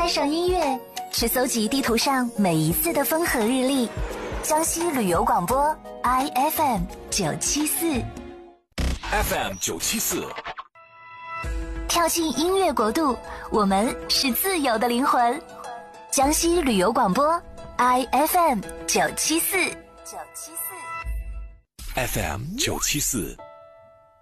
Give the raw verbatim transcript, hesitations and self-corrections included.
爱上音乐，是搜集地图上每一次的风和日丽。江西旅游广播 I F M 九七四 F M 九七四， 跳进音乐国度，我们是自由的灵魂。江西旅游广播 I F M 九七四 九七四 F M 九七四。